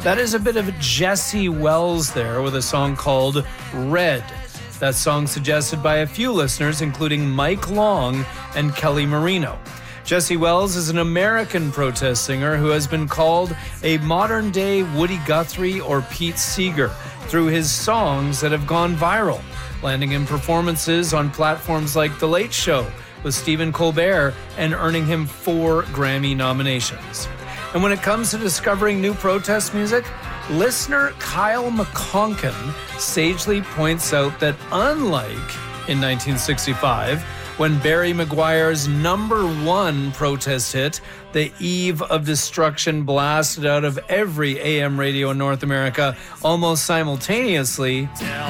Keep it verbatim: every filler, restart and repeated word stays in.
That is a bit of Jesse Wells there with a song called Red. That song suggested by a few listeners, including Mike Long and Kelly Marino. Jesse Wells is an American protest singer who has been called a modern-day Woody Guthrie or Pete Seeger through his songs that have gone viral, landing in performances on platforms like The Late Show with Stephen Colbert and earning him four Grammy nominations. And when it comes to discovering new protest music, listener Kyle McConkin sagely points out that unlike in nineteen sixty-five, when Barry Maguire's number one protest hit, The Eve of Destruction, blasted out of every A M radio in North America almost simultaneously,